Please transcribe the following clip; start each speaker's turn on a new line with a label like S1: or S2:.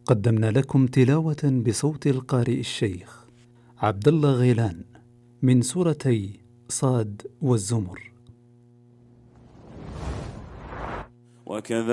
S1: قدمنا لكم تلاوة بصوت القارئ الشيخ عبد الله غيلان من سورتي صاد والزمر.